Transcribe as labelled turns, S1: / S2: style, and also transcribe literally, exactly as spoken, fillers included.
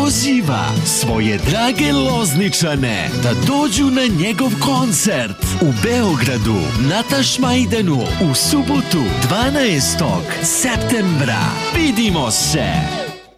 S1: poziva svoje drage Lozničane da dođu na njegov koncert u Beogradu na Tašmajdanu u subotu dvanaestog septembra. Vidimo se!